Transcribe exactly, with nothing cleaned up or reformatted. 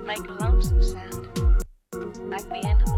make a lonesome sound, like the end of